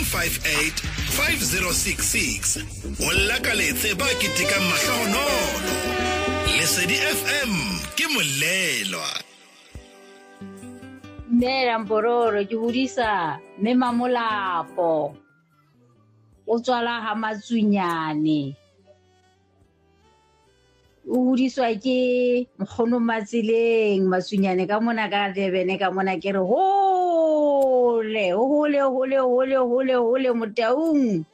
058 5066 o lakaletse ba kitika mahlohonolo. Lesedi FM ke molelwa. Mera mpororo ke hodisa mema molapo o tswala ha matsunyane o hodiswa ke mkgono matsileng matsunyane ka mona ka Durban ka mona ke re hole motaung.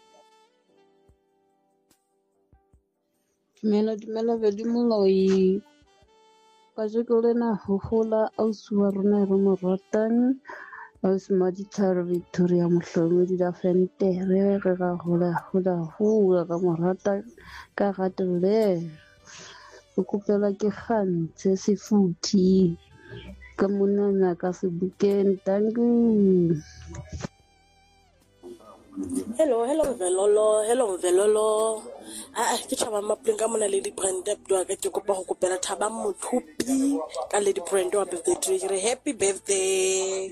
Dumela Vedimoloi ka jeko lena ho hola ausi wa rona re mo ratang ausi Maditharo Victoria Mohlomedi da Fente re ga hola ka mo rata ka ratelle o kopela ke kgantse sefuthi ka monana ka sebukeng tangu. Hello Velolo. Ke tshaba mapleng ka mona le di brand up ka ke kopa go kopela thaba mothupi ka le di brand wa birthday re happy birthday.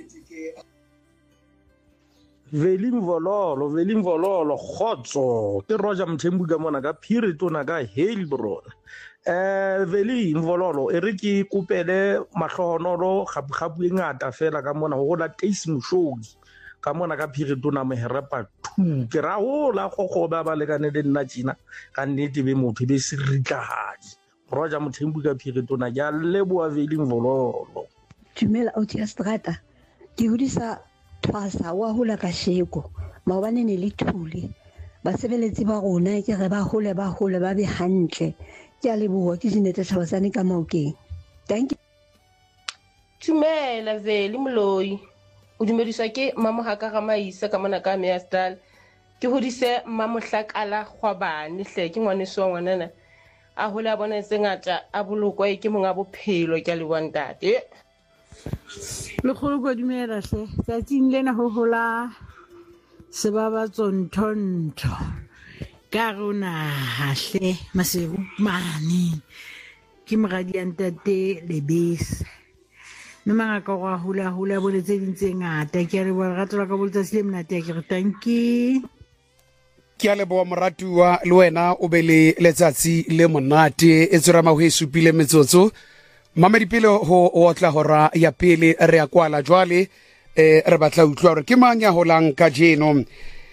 Veli Mvololo khotso ke Roger Mthembu ka mona ka phiri tona ka Halebrona. Veli Mvololo e re ke kopele mahlohonolo gapu e ngata fela ka mona go la taste moshogi ka mona ka phiri tona meherepa thu ke ra hola go ba lekane le nna tsina ka nnete be motho be se ritlahaji Roger Mthembu ka phiri tona ya leboa Veli Mvololo. Dumela Autia Strata ke hodisa Thwasa wa hola ka sheko maobane ne le thule basebeletsi ba rona ke re ba hole ba be hantle ke a leboha ke Zinete Thabasane ka Maokeng. Thank you. Dumela Veli Moloi o dumediswa ke Mamohaka ga Maisa ka mona ka Meastal ke hodise Mamohlakala Khwabane hle ke ngwaneso wa ngwanana a hola bona tse ngata a bolokwa ke monga bophelo ke le wantate le kholo go dumela hle tsatsing lena ho hola sebaba tsonthonto ka rona hahle masego mane ke mogadi ya ntate Lebese mme mangaka go hula bole tse dintse ngata ke re ba ratela ka boltsa se mnate ke re tanki ke a leboa moratuwa le wena o be le letsatsi le monate e tsora ma ho esupile metsotso mamedi pele ho otla hora ya pele re ya kwala jwale re batla utlwa re ke mang ya holang ka jeno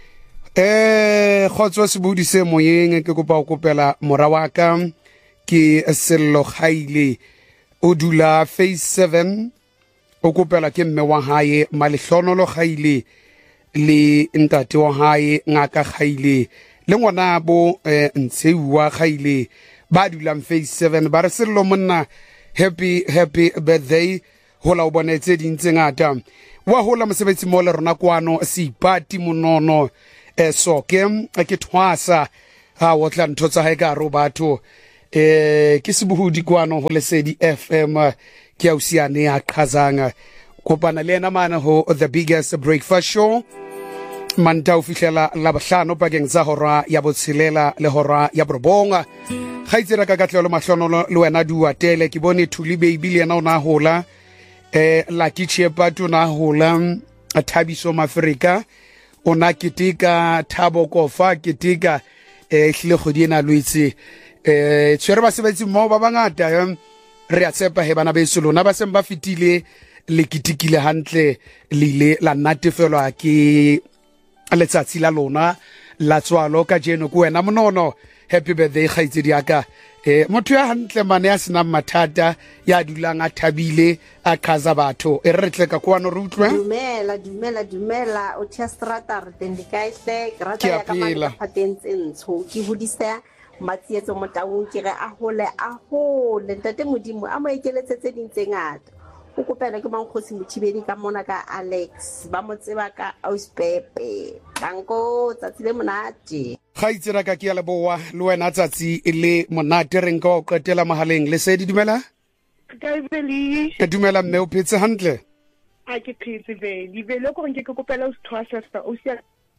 khotso se budi se moyeng ke kopa go kopela mora wa ka ke Sello Khaile o dula phase 7 o kopela ke mme wa hae Malehlono Khaile le ntate wa hae Ngaka Khaile le ngwana bo Ntsewa Khaile ba dulang phase 7 ba re Sello monna happy birthday hola o bonetse dintse ngata wa hola mosebetsi mo le rona kwano Seipati Monono soke ke Thwasa ha o tla ntho tsa hae ka ro batho ke sebuhudi kwano ho Lesedi FM ke ausiane ya qhazanga kopana le ena mana ho the biggest breakfast show manta o fihlela la bohlano pakeng tsa hora ya botshelela le hora ya borobonga ga itsera ka katlelo mahlono le wena duatele ke bone Thuli baby le ena o na hola Lucky Chepato na hola Thabiso Mafrika ona kitika Thabo Kofa kitika hlile khodi ena luitse tswere ba sebetsi mo ba bangata re a tsepa he bana beso lona ba semba fitile le kitikile hantle lile la natefelwa ke letsatsi la lona la tswalo ka jeno ku wena monono happy birthday khaitsedi aka motho ya hantle mane ya sina mathata ya dulang a thabile a khaza batho e re tle ka kwano re utlwe dumela o tia strata re tendikaile ke rata ya ka mane patentse ntsho ke hodisa matsietso motaung ke re a hole ntate modimo a mo ekeletsetse dintse ngata o kopela ke Mankgosi Mothibedi ka mona ka Alex ba mo tseba ka Auspepe tanko tsatsi le monate ga itsera ka ke ya leboa le wena tsatsi le monate reng ka o qetela mahaleng Lesedi dumela ka Veli dumela mme o phetse hantle a ke phetse Veli go nke ke kopela o Thwasa o sia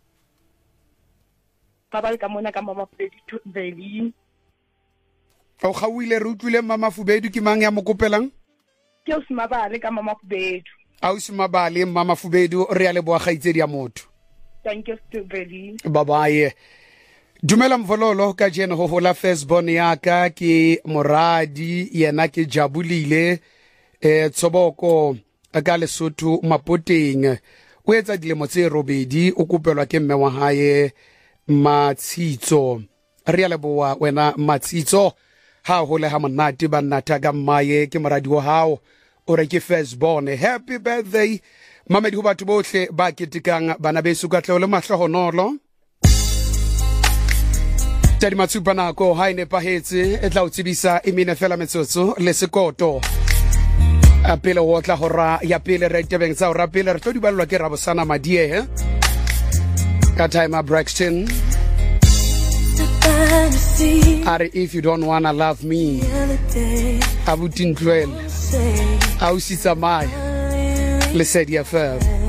ba ka mona ka Mama Veli o khawile re utlwile Mama Fubedu ke mang ya mo kopelang ke o Smabale ka Mama Fubedu a o Smabale Mama Fubedu re ya leboa ga itsedi ya motho thank you Veli. Bye-bye. Dumela Mvololo ka jeno ho hola firstborn ya ka ke moradi yena ke Jabulile Tsoboko ka Lesotho Mapoteng o etsa dilemo tse robedi o kopelwa ke mme wa hae Matshitso re le boa wena Matshitso ha hole ha monate ba nnata ka mmaye ke moradi wa hao o re ke firstborn. Happy birthday mamedi ho batho bohle ba ketekang bana beso ka tlole mahlohonolo. Tadi matsupa nako ha ine pahetse e tla o tsebisa emine fela metsotso le sekoto a pele o tla hora ya pele re tebeng tsa hora pele re tlo di balwa ke Rabosana Madie ka time Braxton are if you don't wanna love me abutin 12 au sitsamaya le said ya